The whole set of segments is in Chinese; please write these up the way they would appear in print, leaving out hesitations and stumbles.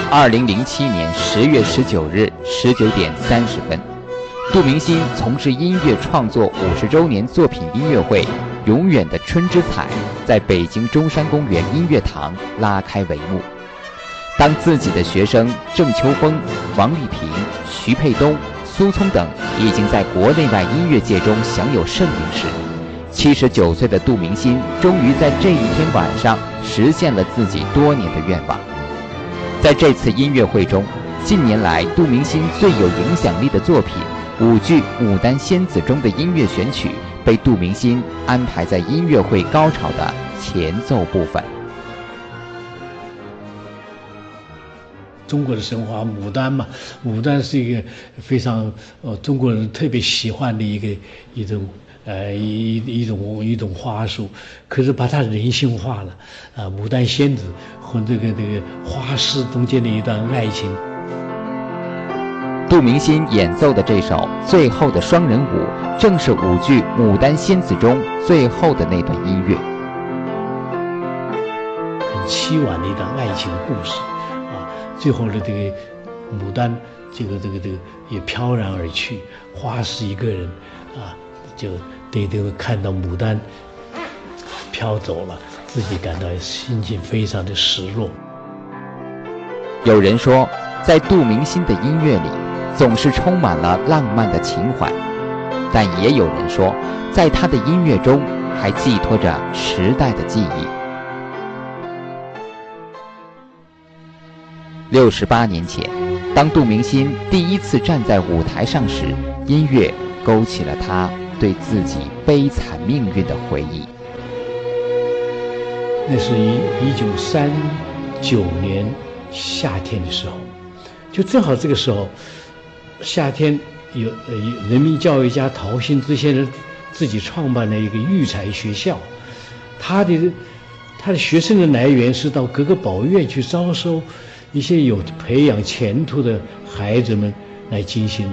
2007年10月19日19点30分，杜明心从事音乐创作50周年作品音乐会《永远的春之彩》在北京中山公园音乐堂拉开帷幕。当自己的学生郑秋峰、王丽萍、徐沛东、苏聪等已经在国内外音乐界中享有盛名时，79岁的杜明心终于在这一天晚上实现了自己多年的愿望。在这次音乐会中，近年来杜明心最有影响力的作品舞剧《牡丹仙子》中的音乐选曲被杜明心安排在音乐会高潮的前奏部分。 中国的神话牡丹嘛，牡丹是一个非常中国人特别喜欢的一种花束，可是把它人性化了牡丹仙子和这个花师中间的一段爱情。 杜明心演奏的这首《最后的双人舞》正是舞剧《牡丹仙子》中最后的那段音乐， 很凄婉的一段爱情故事最后的这个牡丹这个也飘然而去，花师一个人就看到牡丹飘走了，自己感到心情非常的失落。 有人说，在杜明心的音乐里总是充满了浪漫的情怀，但也有人说，在他的音乐中还寄托着时代的记忆。68年前，当杜明心第一次站在舞台上时，音乐勾起了他对自己悲惨命运的回忆。 那是1939年夏天的时候，就正好这个时候，夏天有人民教育家陶行知先生自己创办了一个育才学校，他的学生的来源是到各个保院去招收一些有培养前途的孩子们来进行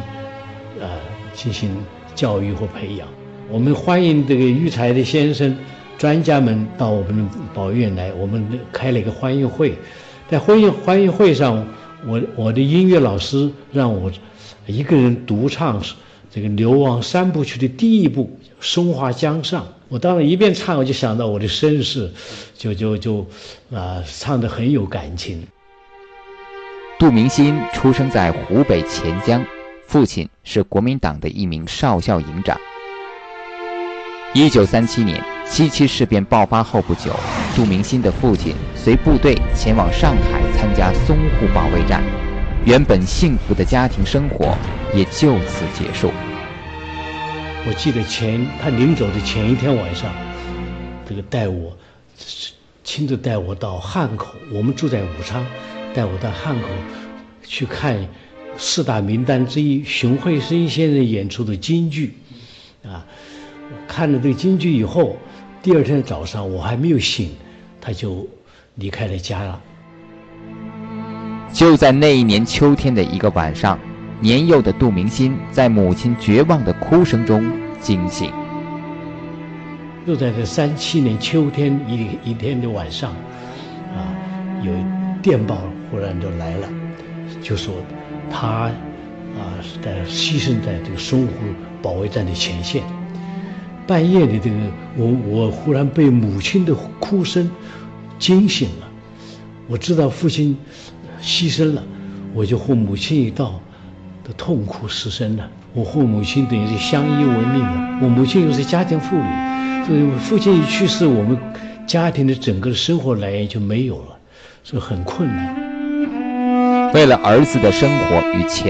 教育或培养。我们欢迎这个育才的先生专家们到我们的保院来，我们开了一个欢迎会。在欢迎会上，我的音乐老师让我一个人独唱这个流亡三部曲的第一部《松花江上》。我当然一边唱，我就想到我的身世，就唱得很有感情。 杜明心出生在湖北潜江，父亲是国民党的一名少校营长。1937年7七事变爆发后不久，杜明心的父亲随部队前往上海参加淞沪保卫战，原本幸福的家庭生活也就此结束。 我记得他临走的前一天晚上，亲自带我到汉口，我们住在武昌，带我到汉口去看4大名单之一熊慧生先生演出的京剧看了这个京剧以后，第二天早上我还没有醒，他就离开了家了。 就在那一年秋天的一个晚上，年幼的杜明心在母亲绝望的哭声中惊醒。 就在这37年秋天一天的晚上有电报忽然就来了，就说他牺牲在这个淞沪保卫战的前线。半夜的我忽然被母亲的哭声惊醒了，我知道父亲牺牲了，我就和母亲一道的痛哭失声了。我和母亲等于是相依为命了。我母亲又是家庭妇女，所以父亲一去世，我们家庭的整个的生活来源就没有了，所以很困难。 为了儿子的生活与前